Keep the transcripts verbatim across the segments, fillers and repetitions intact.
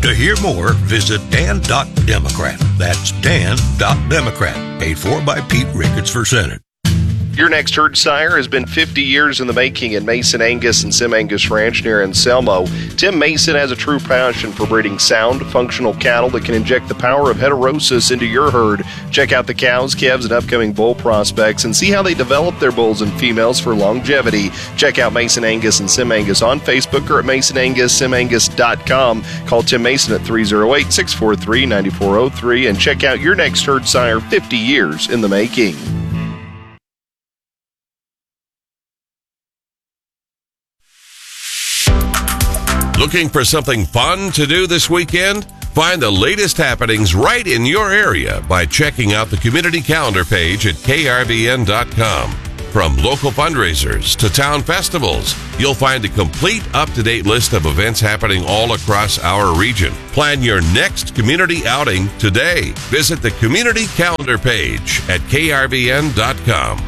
To hear more, visit dan dot democrat. That's dan dot democrat. Paid for by Pete Ricketts for Senate. Your next herd sire has been fifty years in the making at Mason Angus and Sim Angus Ranch near Anselmo. Tim Mason has a true passion for breeding sound, functional cattle that can inject the power of heterosis into your herd. Check out the cows, calves, and upcoming bull prospects and see how they develop their bulls and females for longevity. Check out Mason Angus and Sim Angus on Facebook or at mason angus sim angus dot com. Call Tim Mason at three oh eight, six four three, nine four oh three and check out your next herd sire, fifty years in the making. Looking for something fun to do this weekend? Find the latest happenings right in your area by checking out the community calendar page at k r v n dot com. From local fundraisers to town festivals, you'll find a complete up-to-date list of events happening all across our region. Plan your next community outing today. Visit the community calendar page at k r v n dot com.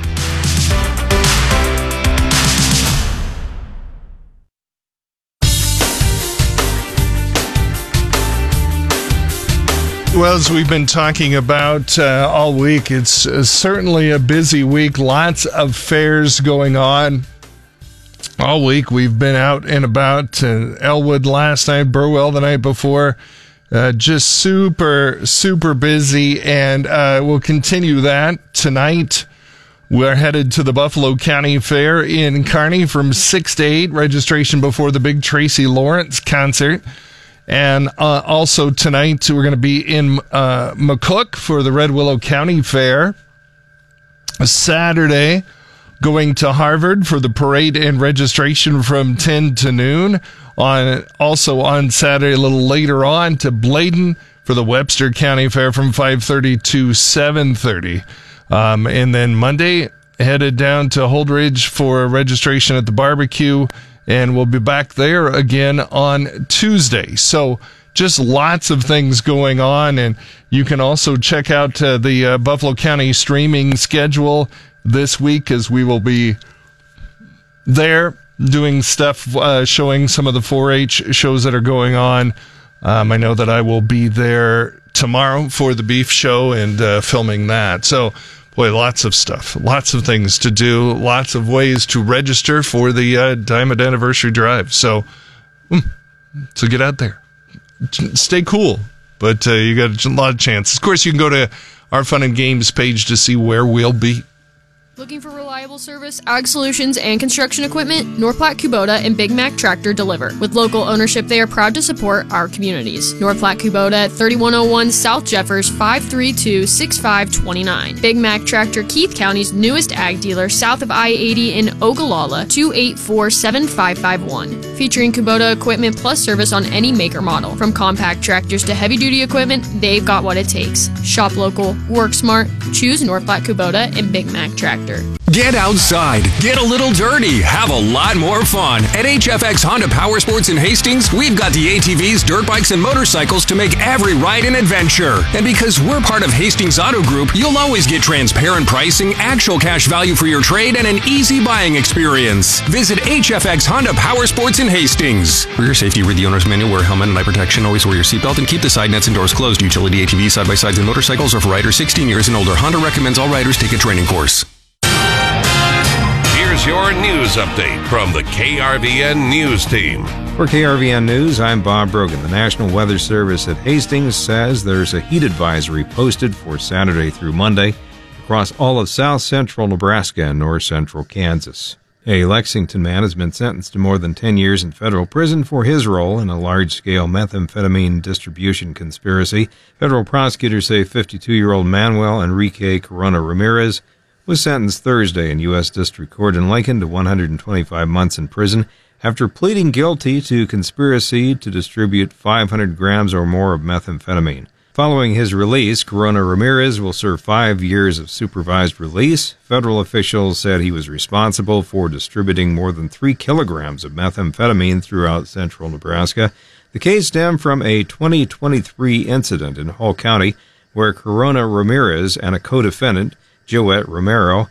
Well, as we've been talking about uh, all week, it's uh, certainly a busy week. Lots of fairs going on. All week we've been out and about. Uh, Elwood last night, Burwell the night before. Uh, just super, super busy, and uh, we'll continue that tonight. We're headed to the Buffalo County Fair in Kearney from six to eight. Registration before the big Tracy Lawrence concert. And uh, also tonight, we're going to be in uh, McCook for the Red Willow County Fair. Saturday, going to Harvard for the parade and registration from ten to noon. On Also on Saturday, a little later on, to Bladen for the Webster County Fair from five thirty to seven thirty. Um, and then Monday, headed down to Holdridge for registration at the barbecue. And we'll be back there again on Tuesday. So just lots of things going on. And you can also check out uh, the uh, Buffalo County streaming schedule this week, as we will be there doing stuff, uh, showing some of the four H shows that are going on. Um, I know that I will be there tomorrow for the beef show and uh, filming that. So, boy, lots of stuff, lots of things to do, lots of ways to register for the uh, Diamond Anniversary Drive. So, so get out there. Stay cool, but uh, you got a lot of chances. Of course, you can go to our Fun and Games page to see where we'll be. Looking for reliable service, ag solutions, and construction equipment? North Platte Kubota and Big Mac Tractor deliver. With local ownership, they are proud to support our communities. North Platte Kubota, thirty-one oh one South Jeffers, five three two, six five two nine. Big Mac Tractor, Keith County's newest ag dealer, south of I eighty in Ogallala, two eight four, seven five five one. Featuring Kubota equipment plus service on any make or model. From compact tractors to heavy-duty equipment, they've got what it takes. Shop local, work smart, choose North Platte Kubota and Big Mac Tractor. Get outside, get a little dirty, have a lot more fun. At H F X Honda Power Sports in Hastings, we've got the A T Vs, dirt bikes, and motorcycles to make every ride an adventure. And because we're part of Hastings Auto Group, you'll always get transparent pricing, actual cash value for your trade, and an easy buying experience. Visit H F X Honda Power Sports in Hastings. For your safety, read the owner's manual, wear a helmet and eye protection, always wear your seatbelt, and keep the side nets and doors closed. Utility A T Vs, side-by-sides, and motorcycles are for riders sixteen years and older. Honda recommends all riders take a training course. Here's your news update from the K R V N News Team. For K R V N News, I'm Bob Brogan. The National Weather Service at Hastings says there's a heat advisory posted for Saturday through Monday across all of south central Nebraska and north central Kansas. A Lexington man has been sentenced to more than ten years in federal prison for his role in a large-scale methamphetamine distribution conspiracy. Federal prosecutors say fifty-two-year-old Manuel Enrique Corona Ramirez was sentenced Thursday in U S District Court in Lincoln to one hundred twenty-five months in prison after pleading guilty to conspiracy to distribute five hundred grams or more of methamphetamine. Following his release, Corona Ramirez will serve five years of supervised release. Federal officials said he was responsible for distributing more than three kilograms of methamphetamine throughout central Nebraska. The case stemmed from a twenty twenty-three incident in Hall County where Corona Ramirez and a co-defendant, Joette Romero,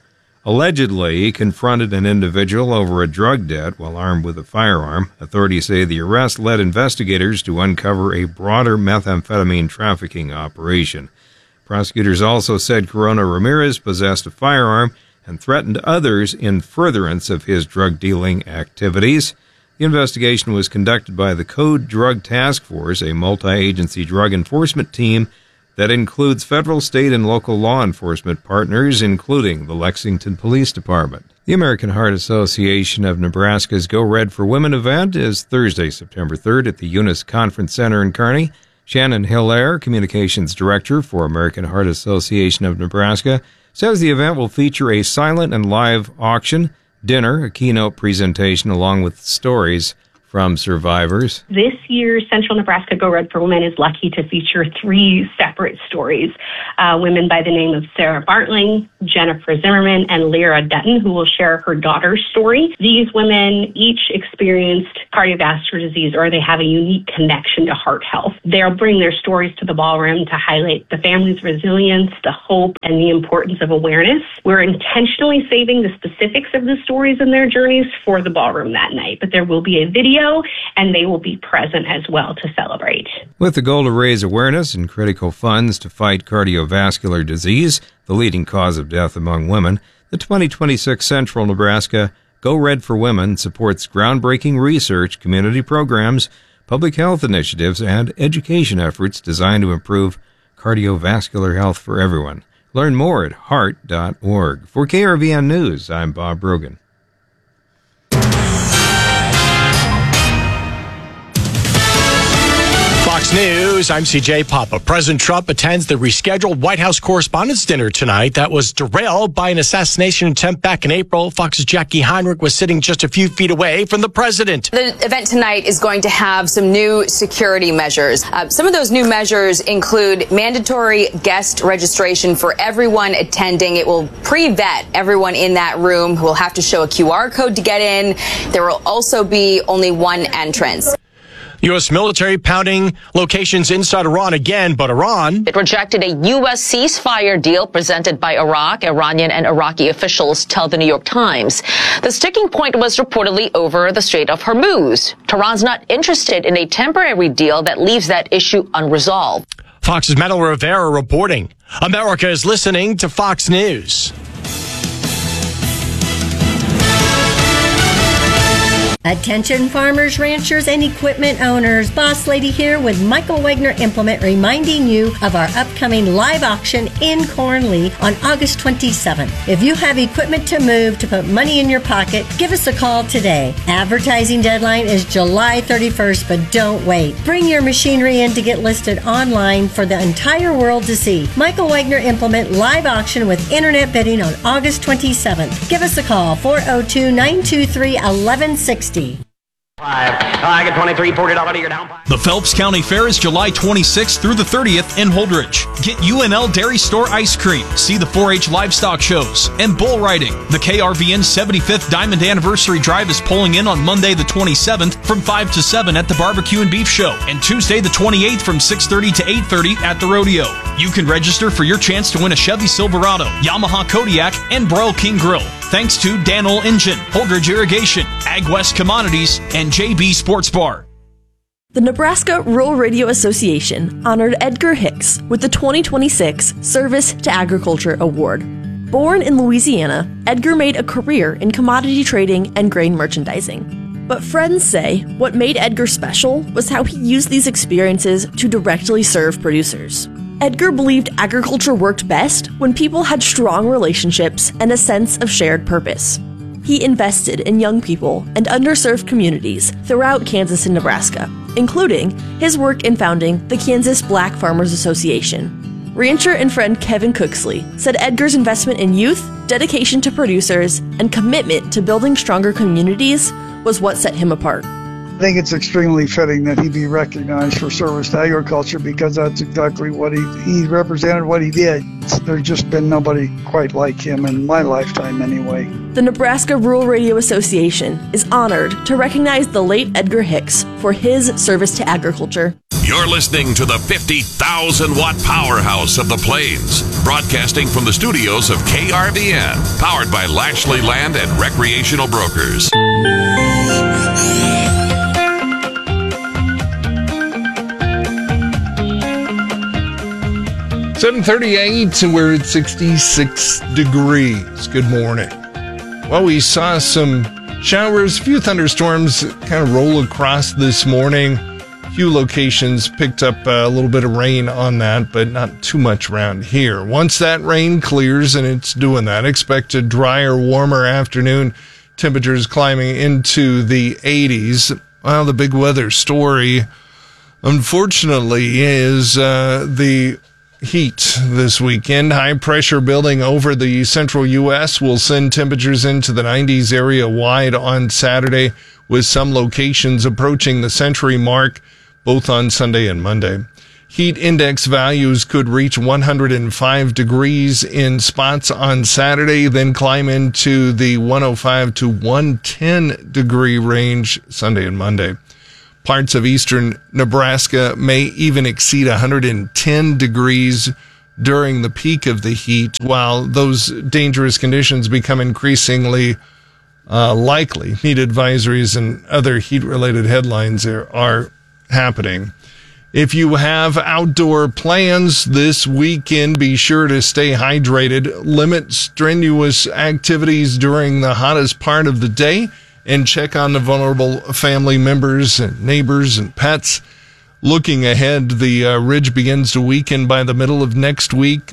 allegedly confronted an individual over a drug debt while armed with a firearm. Authorities say the arrest led investigators to uncover a broader methamphetamine trafficking operation. Prosecutors also said Corona Ramirez possessed a firearm and threatened others in furtherance of his drug-dealing activities. The investigation was conducted by the Code Drug Task Force, a multi-agency drug enforcement team that includes federal, state, and local law enforcement partners, including the Lexington Police Department. The American Heart Association of Nebraska's Go Red for Women event is Thursday, September third at the Eunice Conference Center in Kearney. Shannon Hillaire, Communications Director for American Heart Association of Nebraska, says the event will feature a silent and live auction, dinner, a keynote presentation, along with stories from survivors. This year's Central Nebraska Go Red for Women is lucky to feature three separate stories. Uh, women by the name of Sarah Bartling, Jennifer Zimmerman, and Lyra Dutton, who will share her daughter's story. These women each experienced cardiovascular disease, or they have a unique connection to heart health. They'll bring their stories to the ballroom to highlight the family's resilience, the hope, and the importance of awareness. We're intentionally saving the specifics of the stories and their journeys for the ballroom that night, but there will be a video and they will be present as well to celebrate. With the goal to raise awareness and critical funds to fight cardiovascular disease, the leading cause of death among women, the twenty twenty-six Central Nebraska Go Red for Women supports groundbreaking research, community programs, public health initiatives, and education efforts designed to improve cardiovascular health for everyone. Learn more at heart dot org. For K R V N News, I'm Bob Brogan. Fox News, I'm C J Papa. President Trump attends the rescheduled White House Correspondents' Dinner tonight that was derailed by an assassination attempt back in April. Fox's Jackie Heinrich was sitting just a few feet away from the president. The event tonight is going to have some new security measures. Uh, some of those new measures include mandatory guest registration for everyone attending. It will pre-vet everyone in that room who will have to show a Q R code to get in. There will also be only one entrance. U S military pounding locations inside Iran again, but Iran... It rejected a U S ceasefire deal presented by Iraq. Iranian and Iraqi officials tell the New York Times. The sticking point was reportedly over the Strait of Hormuz. Tehran's not interested in a temporary deal that leaves that issue unresolved. Fox's Metal Rivera reporting. America is listening to Fox News. Attention farmers, ranchers, and equipment owners. Boss Lady here with Michael Wagner Implement reminding you of our upcoming live auction in Cornley on August twenty-seventh. If you have equipment to move to put money in your pocket, give us a call today. Advertising deadline is July thirty-first, but don't wait. Bring your machinery in to get listed online for the entire world to see. Michael Wagner Implement live auction with internet bidding on August twenty-seventh. Give us a call, four oh two, nine two three, one one six oh. Five. I get twenty-three, forty dollars a year down. The Phelps County Fair is July twenty-sixth through the thirtieth in Holdrege. Get U N L Dairy Store ice cream, see the four H livestock shows, and bull riding. The K R V N seventy-fifth Diamond Anniversary Drive is pulling in on Monday the twenty-seventh from five to seven at the Barbecue and Beef Show, and Tuesday the twenty-eighth from six thirty to eight thirty at the Rodeo. You can register for your chance to win a Chevy Silverado, Yamaha Kodiak, and Broil King Grill. Thanks to Danol Engine, Holdrege Irrigation, Ag West Commodities, and J B Sports Bar. The Nebraska Rural Radio Association honored Edgar Hicks with the twenty twenty-six Service to Agriculture Award. Born in Louisiana, Edgar made a career in commodity trading and grain merchandising. But friends say what made Edgar special was how he used these experiences to directly serve producers. Edgar believed agriculture worked best when people had strong relationships and a sense of shared purpose. He invested in young people and underserved communities throughout Kansas and Nebraska, including his work in founding the Kansas Black Farmers Association. Rancher and friend Kevin Cooksley said Edgar's investment in youth, dedication to producers, and commitment to building stronger communities was what set him apart. I think it's extremely fitting that he be recognized for service to agriculture because that's exactly what he, he represented, what he did. There's just been nobody quite like him in my lifetime anyway. The Nebraska Rural Radio Association is honored to recognize the late Edgar Hicks for his service to agriculture. You're listening to the fifty thousand watt powerhouse of the Plains, broadcasting from the studios of K R V N, powered by Lashley Land and Recreational Brokers. seven thirty-eight, and we're at sixty-six degrees. Good morning. Well, we saw some showers, a few thunderstorms kind of roll across this morning. A few locations picked up a little bit of rain on that, but not too much around here. Once that rain clears, and it's doing that, expect a drier, warmer afternoon. Temperatures climbing into the eighties. Well, the big weather story, unfortunately, is uh, the heat this weekend. High pressure building over the central U S will send temperatures into the nineties area wide on Saturday, with some locations approaching the century mark both on Sunday and Monday. Heat index values could reach one hundred five degrees in spots on Saturday, then climb into the one oh five to one ten degree range Sunday and Monday. Parts of eastern Nebraska may even exceed one hundred ten degrees during the peak of the heat, while those dangerous conditions become increasingly uh, likely. Heat advisories and other heat-related headlines are, are happening. If you have outdoor plans this weekend, be sure to stay hydrated, limit strenuous activities during the hottest part of the day, and check on the vulnerable family members and neighbors and pets. Looking ahead, the uh, ridge begins to weaken by the middle of next week.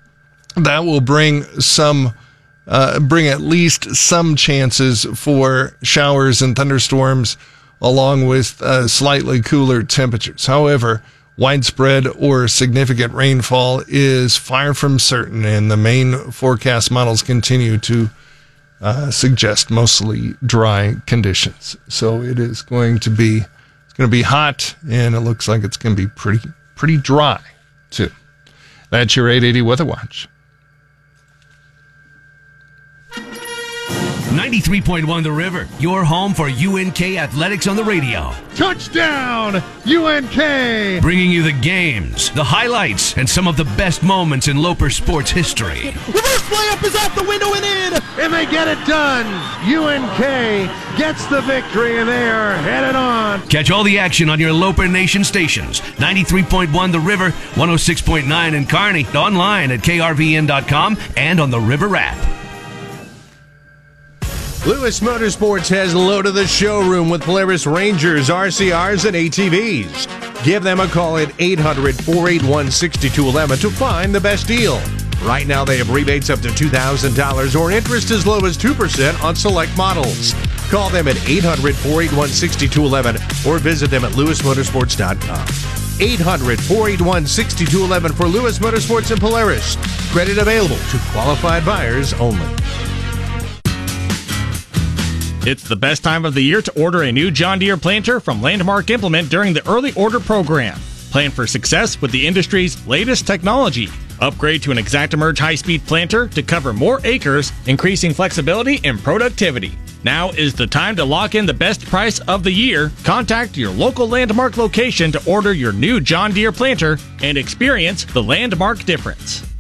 That will bring some, uh, bring at least some chances for showers and thunderstorms, along with uh, slightly cooler temperatures. However, widespread or significant rainfall is far from certain, and the main forecast models continue to Uh, suggest mostly dry conditions. So it is going to be it's going to be hot, and it looks like it's going to be pretty pretty dry too. That's your eight eighty Weather Watch. ninety-three point one The River, your home for U N K athletics on the radio. Touchdown, U N K! Bringing you the games, the highlights, and some of the best moments in Loper sports history. Reverse layup is out the window and in, and they get it done. U N K gets the victory, and they are headed on. Catch all the action on your Loper Nation stations. ninety-three point one The River, one oh six point nine in Kearney, online at K R V N dot com and on the River app. Lewis Motorsports has loaded the showroom with Polaris Rangers, R C Rs, and A T Vs. Give them a call at eight hundred, four eight one, six two one one to find the best deal. Right now, they have rebates up to two thousand dollars or interest as low as two percent on select models. Call them at eight hundred, four eight one, six two one one or visit them at lewis motorsports dot com. eight hundred, four eight one, six two one one for Lewis Motorsports and Polaris. Credit available to qualified buyers only. It's the best time of the year to order a new John Deere planter from Landmark Implement during the early order program. Plan for success with the industry's latest technology. Upgrade to an ExactEmerge high-speed planter to cover more acres, increasing flexibility and productivity. Now is the time to lock in the best price of the year. Contact your local Landmark location to order your new John Deere planter and experience the Landmark difference.